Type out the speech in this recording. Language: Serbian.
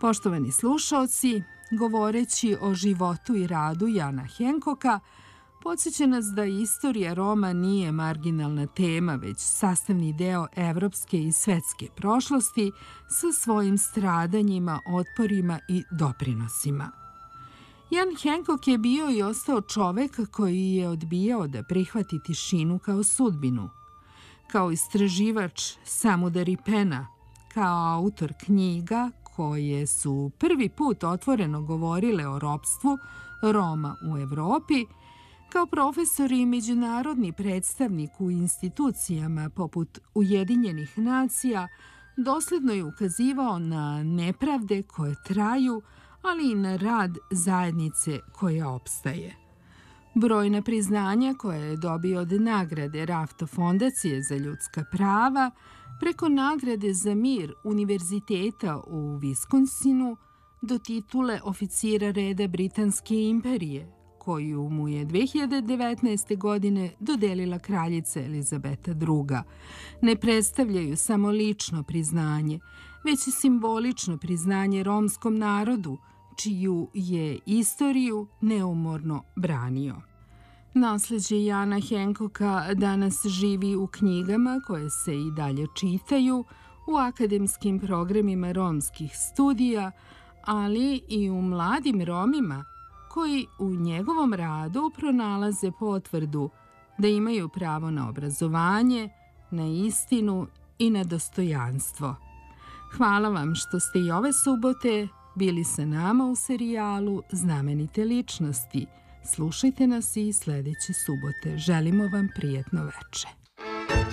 Poštovani slušaoci, govoreći o životu i radu Jana Hancocka, podsjeća nas da istorija Roma nije marginalna tema, već sastavni deo evropske i svetske prošlosti sa svojim stradanjima, otporima i doprinosima. Jan Hancock je bio i ostao čovek koji je odbijao da prihvati tišinu kao sudbinu. Kao istraživač samudari pena, kao autor knjiga koje su prvi put otvoreno govorile o ropstvu Roma u Evropi, kao profesor i međunarodni predstavnik u institucijama poput Ujedinjenih nacija, dosledno je ukazivao na nepravde koje traju, ali i na rad zajednice koja opstaje. Brojna priznanja koje je dobio od nagrade Rafto fondacije za ljudska prava, preko nagrade za mir Univerziteta u Viskonsinu, do titule oficira reda Britanske imperije, koju mu je 2019. godine dodelila kraljica Elizabeta II. Ne predstavljaju samo lično priznanje, već i simbolično priznanje romskom narodu, čiju je istoriju neumorno branio. Nasleđe Jana Hancocka danas živi u knjigama koje se i dalje čitaju, u akademskim programima romskih studija, ali i u mladim Romima koji u njegovom radu pronalaze potvrdu da imaju pravo na obrazovanje, na istinu i na dostojanstvo. Hvala vam što ste i ove subote bili sa nama u serijalu Znamenite ličnosti. Slušajte nas i sledeće subote. Želimo vam prijatno veče.